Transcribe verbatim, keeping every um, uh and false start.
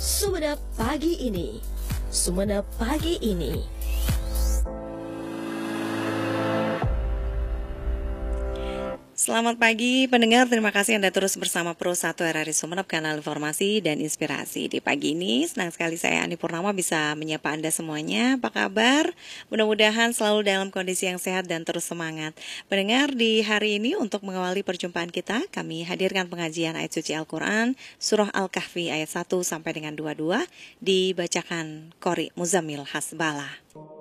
Sumenep pagi ini. Sumenep pagi ini. Selamat pagi pendengar, terima kasih Anda terus bersama Pro satu R R I Sumenep, kanal informasi dan inspirasi. Di pagi ini senang sekali saya Ani Purnama bisa menyapa Anda semuanya. Apa kabar? Mudah-mudahan selalu dalam kondisi yang sehat dan terus semangat. Pendengar, di hari ini untuk mengawali perjumpaan kita, kami hadirkan pengajian ayat suci Al-Quran Surah Al-Kahfi ayat satu sampai dengan dua puluh dua, dibacakan Qori Muzammil Hasbalah.